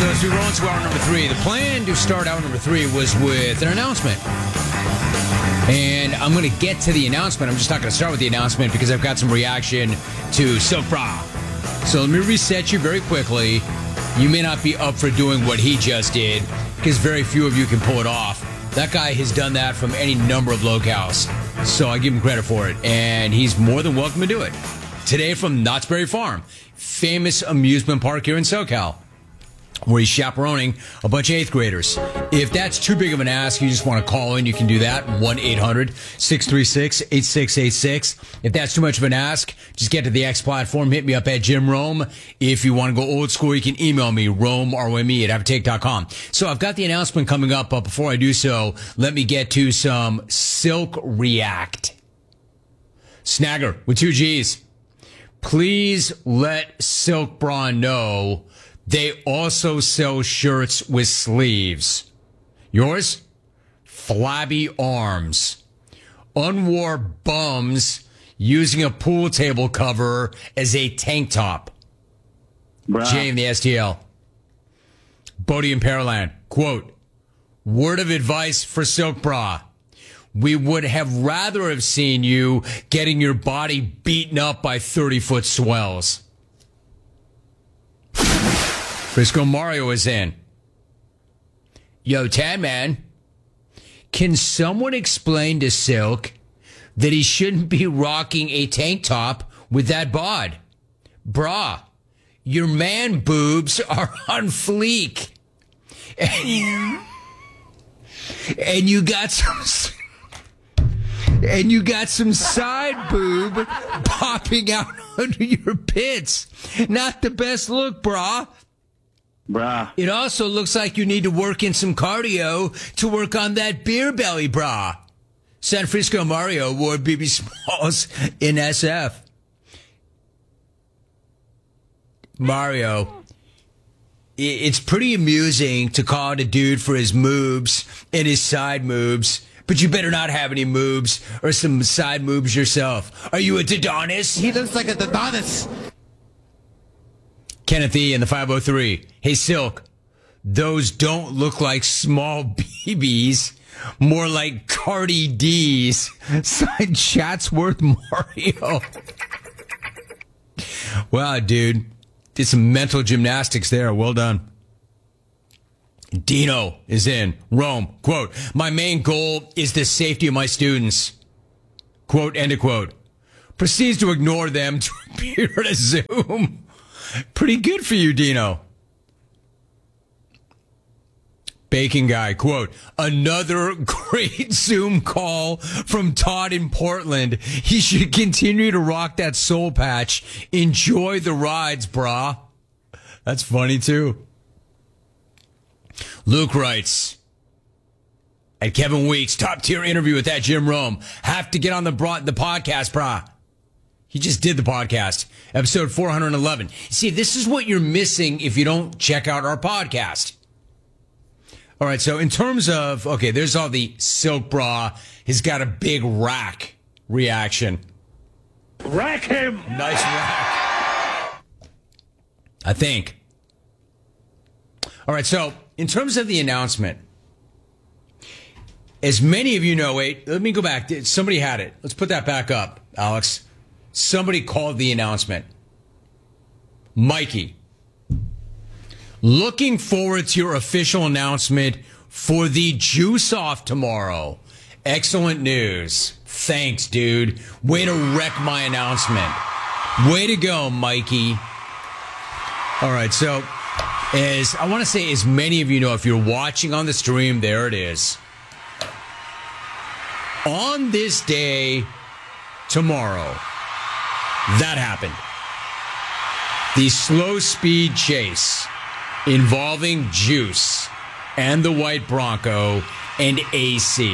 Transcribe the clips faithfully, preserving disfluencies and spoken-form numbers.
So as we roll into hour number three, the plan to start hour number three was with an announcement. And I'm going to get to the announcement. I'm just not going to start with the announcement because I've got some reaction to Silk Bra. So let me reset you very quickly. You may not be up for doing what he just did because very few of you can pull it off. That guy has done that from any number of locales. So I give him credit for it. And he's more than welcome to do it. Today from Knott's Berry Farm, famous amusement park here in SoCal, where he's chaperoning a bunch of eighth graders. If that's too big of an ask, you just want to call in, you can do that. one eight hundred six three six eight six eight six. If that's too much of an ask, just get to the X platform. Hit me up at Jim Rome. If you want to go old school, you can email me, Rome, R O M E, at Avatake dot com. So I've got the announcement coming up, but before I do so, let me get to some Silk React. Snagger with two G's. Please let Silk Bra know they also sell shirts with sleeves. Yours? Flabby arms. Unwore bums using a pool table cover as a tank top. Bruh. Jay in the S T L. Bodie in Pearland. Quote, word of advice for Silk Bra. We would have rather have seen you getting your body beaten up by thirty-foot swells. Frisco Mario is in. Yo, Tan Man, can someone explain to Silk that he shouldn't be rocking a tank top with that bod? Brah, your man boobs are on fleek. And you, and you got some... And you got some side boob popping out under your pits. Not the best look, brah. Brah. It also looks like you need to work in some cardio to work on that beer belly, brah. San Francisco Mario wore B B Smalls in S F. Mario, it's pretty amusing to call it a dude for his moobs and his side moobs. But you better not have any moobs or some side moobs yourself. Are you a Dodonis? He looks like a Dodonis. Kenneth E. in the five oh three. Hey, Silk, those don't look like small B Bs. More like Cardi D's. Signed Chatsworth Mario. Wow, dude. Did some mental gymnastics there. Well done. Dino is in. Rome, quote, my main goal is the safety of my students. Quote, end of quote. Proceeds to ignore them to appear to Zoom. Pretty good for you, Dino. Bacon Guy, quote, another great Zoom call from Todd in Portland. He should continue to rock that soul patch. Enjoy the rides, brah. That's funny, too. Luke writes, at Kevin Weeks, top tier interview with that Jim Rome. Have to get on the broad, the podcast, brah. He just did the podcast, episode four eleven. See, this is what you're missing if you don't check out our podcast. All right, so in terms of, okay, there's all the Silk Bra. He's got a big rack reaction. Rack him! Nice rack. I think. All right, so in terms of the announcement, as many of you know, wait, let me go back. Somebody had it. Let's put that back up, Alex. Somebody called the announcement. Mikey. Looking forward to your official announcement for the Juice Off tomorrow. Excellent news. Thanks, dude. Way to wreck my announcement. Way to go, Mikey. All right, so as I want to say, as many of you know, if you're watching on the stream, there it is. On this day tomorrow, that happened. The slow speed chase involving Juice and the White Bronco and A C.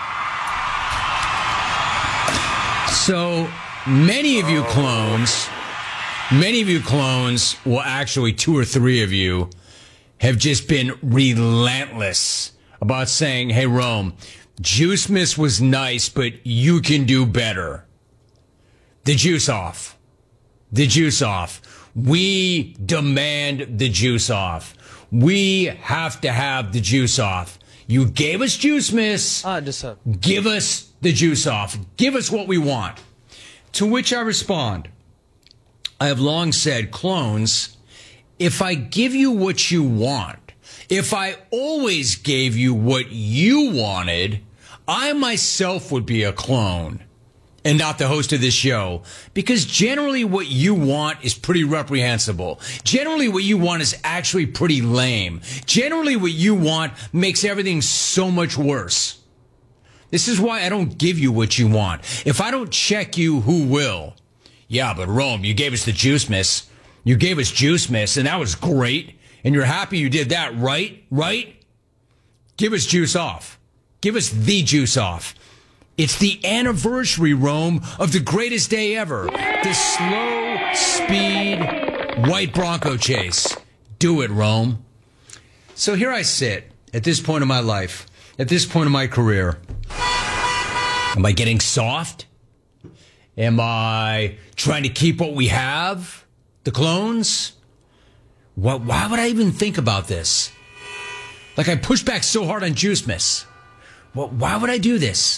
So many of you clones, many of you clones, well, actually two or three of you have just been relentless about saying, hey, Rome, Juice Miss was nice, but you can do better. The Juice Off. The Juice Off. We demand the Juice Off. We have to have the juice off. You gave us juice, miss. Ah, just a... Give us the juice off. Give us what we want. To which I respond, I have long said, clones, if I give you what you want, if I always gave you what you wanted, I myself would be a clone and not the host of this show. Because generally what you want is pretty reprehensible. Generally what you want is actually pretty lame. Generally what you want makes everything so much worse. This is why I don't give you what you want. If I don't check you, who will? Yeah, but Rome, you gave us the juice, miss. You gave us juice, miss, and that was great. And you're happy you did that, right? Right? Give us juice off. Give us the juice off. It's the anniversary, Rome, of the greatest day ever. The slow speed white Bronco chase. Do it, Rome. So here I sit at this point in my life, at this point in my career. Am I getting soft? Am I trying to keep what we have? The clones? What, why would I even think about this? Like I pushed back so hard on Juice Miss. What, why would I do this?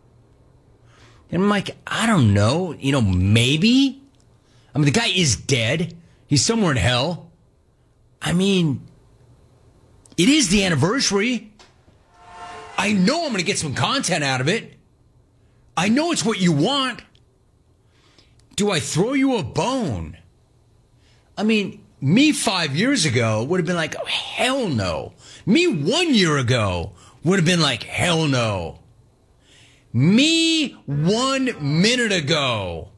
And I'm like, I don't know. You know, maybe. I mean, the guy is dead. He's somewhere in hell. I mean, it is the anniversary. I know I'm going to get some content out of it. I know it's what you want. Do I throw you a bone? I mean, me five years ago would have been like, oh, hell no. Me one year ago would have been like, hell no. Me one minute ago,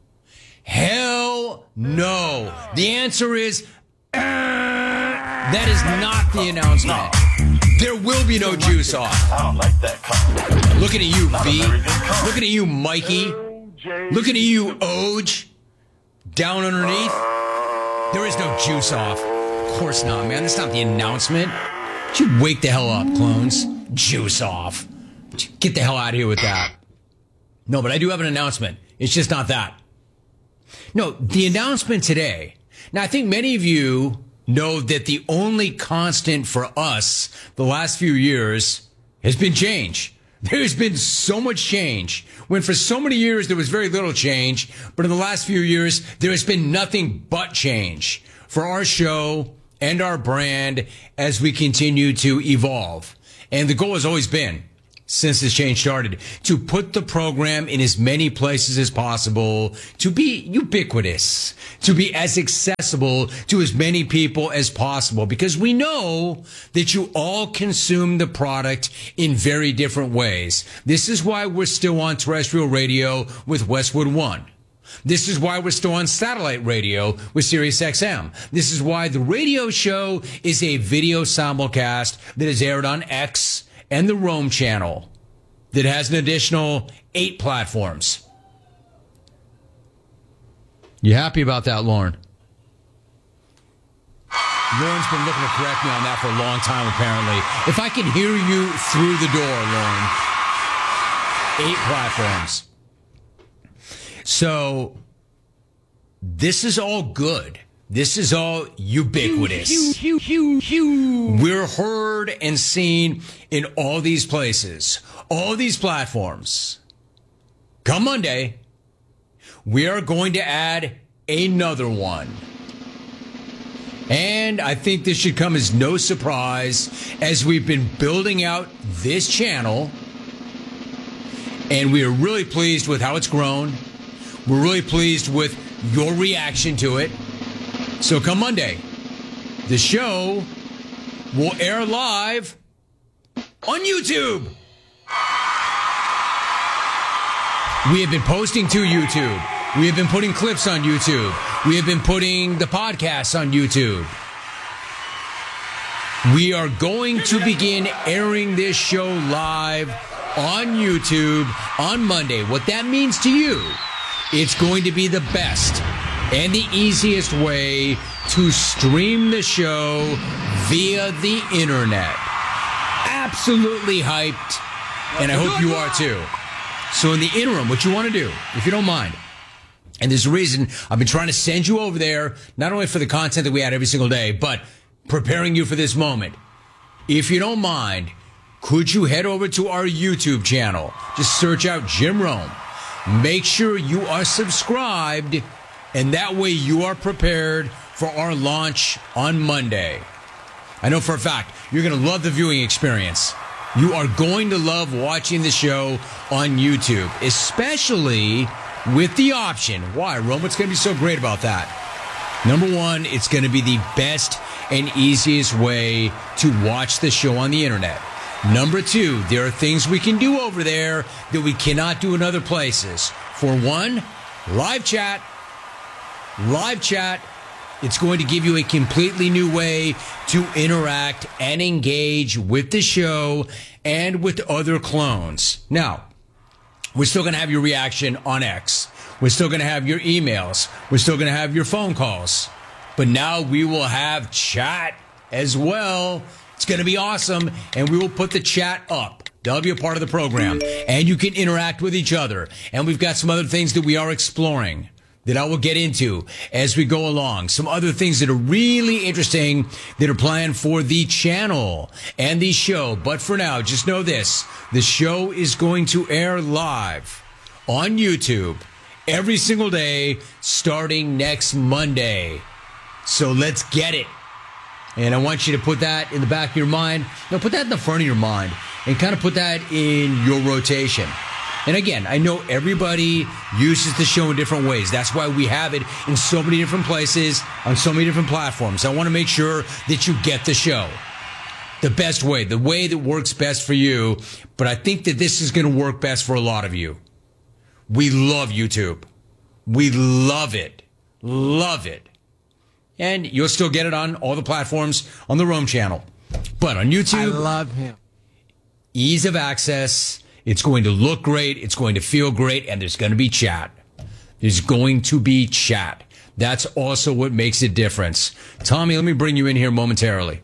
hell no. The answer is, uh, that is not the announcement. There will be no juice off. I don't like that. Looking at you, V. Looking at you, Mikey. Looking at you, Oj. Down underneath. There is no juice off. Of course not, man. That's not the announcement. You wake the hell up, clones. Juice off. Get the hell out of here with that. No, but I do have an announcement. It's just not that. No, the announcement today. Now, I think many of you know that the only constant for us the last few years has been change. There's been so much change. When for so many years there was very little change, but in the last few years there has been nothing but change for our show and our brand as we continue to evolve. And the goal has always been, since this change started, to put the program in as many places as possible, to be ubiquitous, to be as accessible to as many people as possible, because we know that you all consume the product in very different ways. This is why we're still on terrestrial radio with Westwood One. This is why we're still on satellite radio with Sirius X M. This is why the radio show is a video simulcast that is aired on X and the Rome channel that has an additional eight platforms. You happy about that, Lauren? Lauren's been looking to correct me on that for a long time, apparently. If I can hear you through the door, Lauren. Eight platforms. So, this is all good. This is all ubiquitous. We're heard and seen in all these places, all these platforms. Come Monday, we are going to add another one. And I think this should come as no surprise as we've been building out this channel. And we are really pleased with how it's grown. We're really pleased with your reaction to it. So come Monday, the show will air live on YouTube. We have been posting to YouTube. We have been putting clips on YouTube. We have been putting the podcasts on YouTube. We are going to begin airing this show live on YouTube on Monday. What that means to you, it's going to be the best and the easiest way to stream the show via the internet. Absolutely hyped, and I hope you are too. So in the interim, what you want to do, if you don't mind, and there's a reason I've been trying to send you over there, not only for the content that we add every single day, but preparing you for this moment. If you don't mind, could you head over to our YouTube channel? Just search out Jim Rome. Make sure you are subscribed, and that way you are prepared for our launch on Monday. I know for a fact you're going to love the viewing experience. You are going to love watching the show on YouTube, especially with the option. Why, Rome? What's going to be so great about that? Number one, it's going to be the best and easiest way to watch the show on the internet. Number two, there are things we can do over there that we cannot do in other places. For one, live chat. Live chat. It's going to give you a completely new way to interact and engage with the show and with other clones. Now, we're still going to have your reaction on X. We're still going to have your emails. We're still going to have your phone calls. But now we will have chat as well. It's going to be awesome. And we will put the chat up. That'll be a part of the program. And you can interact with each other. And we've got some other things that we are exploring that I will get into as we go along. Some other things that are really interesting that are planned for the channel and the show. But for now, just know this. The show is going to air live on YouTube every single day starting next Monday. So let's get it. And I want you to put that in the back of your mind. No, put that in the front of your mind and kind of put that in your rotation. And again, I know everybody uses the show in different ways. That's why we have it in so many different places, on so many different platforms. I want to make sure that you get the show the best way, the way that works best for you. But I think that this is going to work best for a lot of you. We love YouTube. We love it. Love it. And you'll still get it on all the platforms on the Rome channel. But on YouTube, I love him. Ease of access. It's going to look great. It's going to feel great. And there's going to be chat. There's going to be chat. That's also what makes a difference. Tommy, let me bring you in here momentarily.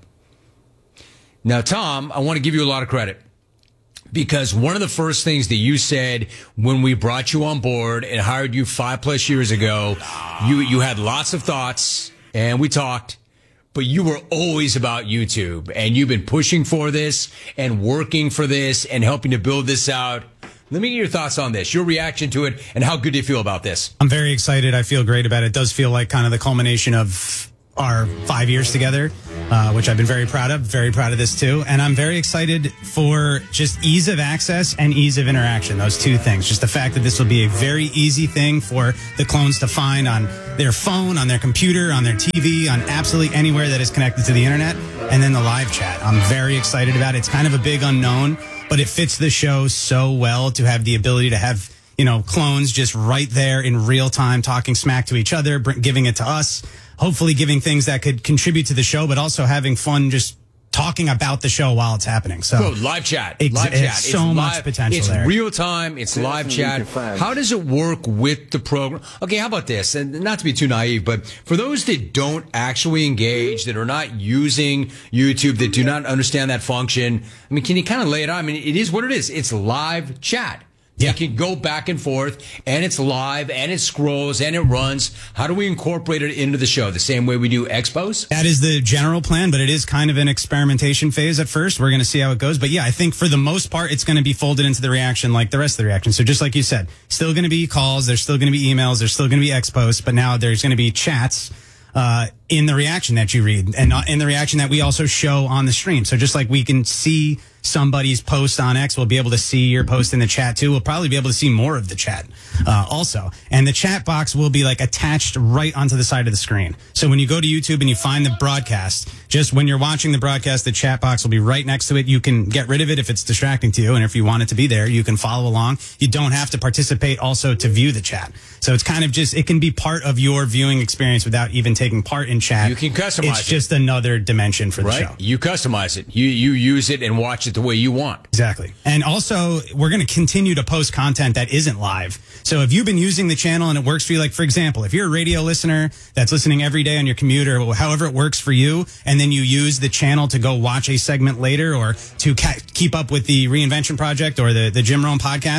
Now, Tom, I want to give you a lot of credit. Because one of the first things that you said when we brought you on board and hired you five plus years ago, you, you had lots of thoughts and we talked, but you were always about YouTube and you've been pushing for this and working for this and helping to build this out. Let me get your thoughts on this, your reaction to it, and how good do you feel about this? I'm very excited. I feel great about it. It does feel like kind of the culmination of our five years together, uh, which I've been very proud of. Very proud of this too. And I'm very excited for just ease of access and ease of interaction. Those two things. Just the fact that this will be a very easy thing for the clones to find on their phone, on their computer, on their T V, on absolutely anywhere that is connected to the internet. And then the live chat. I'm very excited about it. It's kind of a big unknown, but it fits the show so well to have the ability to have, you know, clones just right there in real time, talking smack to each other, giving it to us. Hopefully giving things that could contribute to the show, but also having fun just talking about the show while it's happening. So Bro, live chat. Ex- live chat. So it's much live, potential it's there. It's real time. It's live chat. How does it work with the program? Okay, how about this? And not to be too naive, but for those that don't actually engage, that are not using YouTube, that do not understand that function, I mean, can you kind of lay it out? I mean, it is what it is. It's live chat. Yeah. It can go back and forth, and it's live, and it scrolls, and it runs. How do we incorporate it into the show? The same way we do Expos? That is the general plan, but it is kind of an experimentation phase at first. We're going to see how it goes. But yeah, I think for the most part, it's going to be folded into the reaction like the rest of the reaction. So just like you said, still going to be calls, there's still going to be emails, there's still going to be Expos, but now there's going to be chats uh in the reaction that you read and not in the reaction that we also show on the stream. So just like we can see somebody's post on X, we'll be able to see your post in the chat too. We'll probably be able to see more of the chat uh also. And the chat box will be like attached right onto the side of the screen. So when you go to YouTube and you find the broadcast, just when you're watching the broadcast, the chat box will be right next to it. You can get rid of it if it's distracting to you. And if you want it to be there, you can follow along. You don't have to participate also to view the chat. So it's kind of just, it can be part of your viewing experience without even taking part in chat. You can customize it's it. It's just another dimension for the right? show. You customize it. You you use it and watch it the way you want. Exactly. And also, we're going to continue to post content that isn't live. So if you've been using the channel and it works for you, like, for example, if you're a radio listener that's listening every day on your commute or however it works for you, and then you use the channel to go watch a segment later or to ca- keep up with the Reinvention Project or the, the Jim Rome podcast,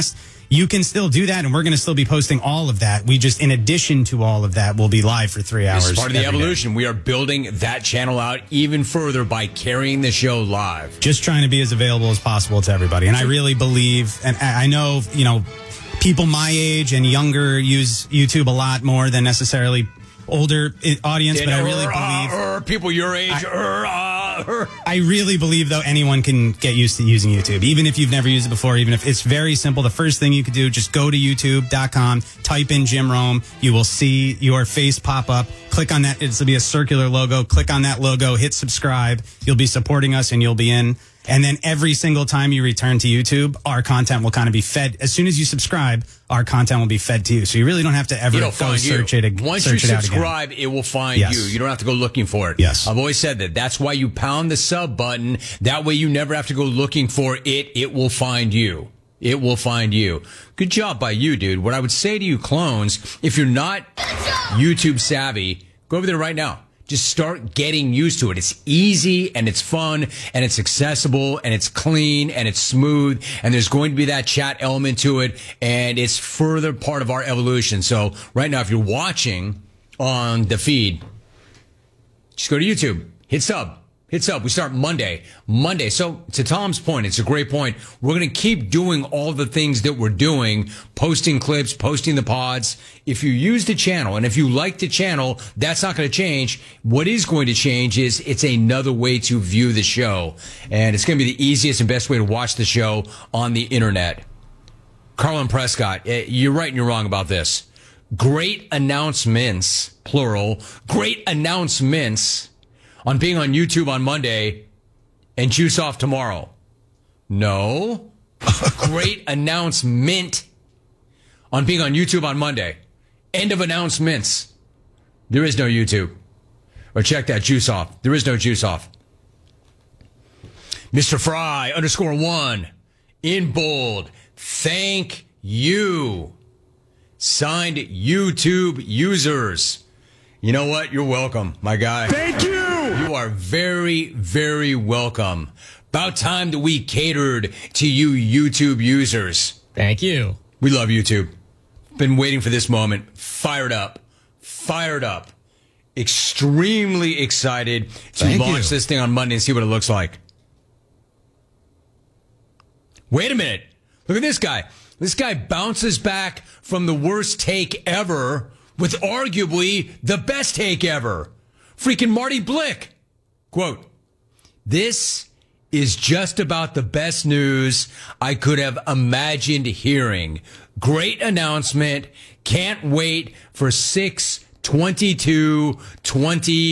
you can still do that, and we're going to still be posting all of that. We just, in addition to all of that, we'll be live for three hours. This is part of the every evolution. day. We are building that channel out even further by carrying the show live. Just trying to be as available as possible to everybody. And I really believe, and I I know, you know, people my age and younger use YouTube a lot more than necessarily older audience, but I really believe uh, uh, people your age. I, uh, uh, I really believe, though, anyone can get used to using YouTube, even if you've never used it before. Even if it's very simple, the first thing you could do, just go to youtube dot com, type in Jim Rome. You will see your face pop up. Click on that. It'll be a circular logo. Click on that logo. Hit subscribe. You'll be supporting us, and you'll be in. And then every single time you return to YouTube, our content will kind of be fed. As soon as you subscribe, our content will be fed to you. So you really don't have to ever It'll go find search you. it again. Once search you it out subscribe, again. it will find Yes. you. You don't have to go looking for it. Yes. I've always said that. That's why you pound the sub button. That way you never have to go looking for it. It will find you. It will find you. Good job by you, dude. What I would say to you clones, if you're not YouTube savvy, go over there right now. Just start getting used to it. It's easy and it's fun and it's accessible and it's clean and it's smooth and there's going to be that chat element to it and it's further part of our evolution. So right now, if you're watching on the feed, just go to YouTube, hit sub. Hit sub. We start Monday. Monday. So to Tom's point, it's a great point. We're going to keep doing all the things that we're doing, posting clips, posting the pods. If you use the channel and if you like the channel, that's not going to change. What is going to change is it's another way to view the show. And it's going to be the easiest and best way to watch the show on the internet. Carlin Prescott, you're right and you're wrong about this. Great announcements, plural, great announcements on being on YouTube on Monday and Juice Off tomorrow. No. Great announcement on being on YouTube on Monday. End of announcements. There is no YouTube. Or check that, Juice Off. There is no Juice Off. Mister Fry, underscore one, in bold. Thank you. Signed YouTube users. You know what? You're welcome, my guy. Thank you. You are very, very welcome. About time that we catered to you YouTube users. Thank you. We love YouTube. Been waiting for this moment. Fired up. Fired up. Extremely excited to Thank launch you. this thing on Monday and see what it looks like. Wait a minute. Look at this guy. This guy bounces back from the worst take ever with arguably the best take ever. Freaking Marty Blick. Quote, this is just about the best news I could have imagined hearing. Great announcement. Can't wait for six twenty-two twenty